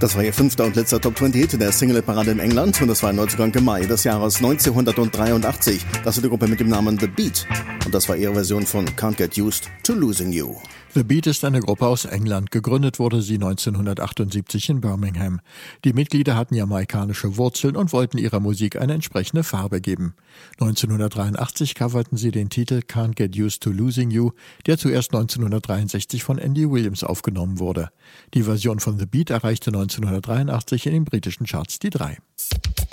Das war ihr 5. und letzter Top-20-Hit in der Single-Parade in England und das war ein Neuzugang im Mai des Jahres 1983. Das ist die Gruppe mit dem Namen The Beat und das war ihre Version von Can't Get Used to Losing You. The Beat ist eine Gruppe aus England. Gegründet wurde sie 1978 in Birmingham. Die Mitglieder hatten jamaikanische Wurzeln und wollten ihrer Musik eine entsprechende Farbe geben. 1983 coverten sie den Titel Can't Get Used to Losing You, der zuerst 1963 von Andy Williams aufgenommen wurde. Die Version von The Beat erreichte 1983 in den britischen Charts die 3.